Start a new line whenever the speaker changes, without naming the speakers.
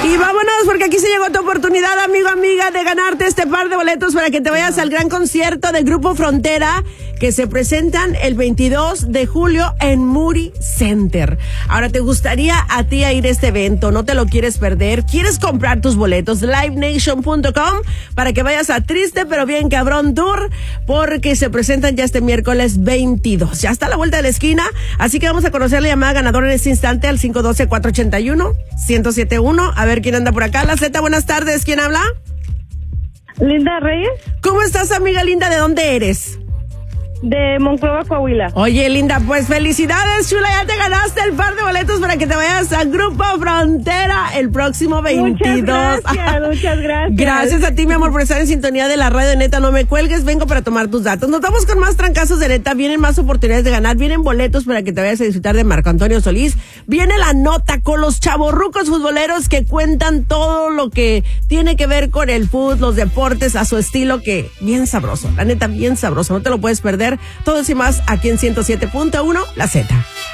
Y vámonos, porque aquí se llegó tu oportunidad, amigo, amiga, de ganarte este par de boletos para que te vayas al gran concierto de Grupo Frontera, que se presentan el 22 de julio en Moody Center. Ahora, ¿te gustaría a ti ir a este evento? ¿No te lo quieres perder? ¿Quieres comprar tus boletos? LiveNation.com para que vayas a Triste Pero Bien Cabrón Tour, porque se presentan ya este miércoles 22. Ya está a la vuelta de la esquina, así que vamos a conocer la llamada ganadora en este instante al 512-481-1071. A ver quién anda por acá. La Z, buenas tardes. ¿Quién habla?
Linda Reyes.
¿Cómo estás, amiga linda? ¿De dónde eres?
De Monclova, Coahuila.
Oye, linda, pues felicidades, chula, ya te ganaste el par de boletos para que te vayas al Grupo Frontera el próximo 22.
Muchas gracias.
Gracias a ti, mi amor, por estar en sintonía de la radio. Neta, no me cuelgues, vengo para tomar tus datos. Nos vamos con más trancazos de neta, vienen más oportunidades de ganar, vienen boletos para que te vayas a disfrutar de Marco Antonio Solís. Viene la nota con los chavorrucos futboleros que cuentan todo lo que tiene que ver con el fútbol, los deportes, a su estilo, que bien sabroso, la neta, bien sabroso, no te lo puedes perder. Todo eso y más aquí en 107.1, La Z.